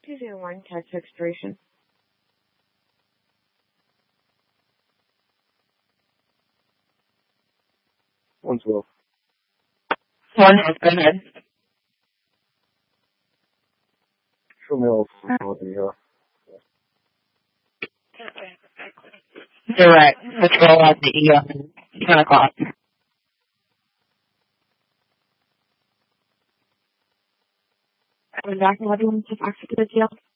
201 tax expiration. 112. One has been ahead. Show me all the Direct. Patrol at the 10 o'clock. I'm back. What do you want to fax it to the jail?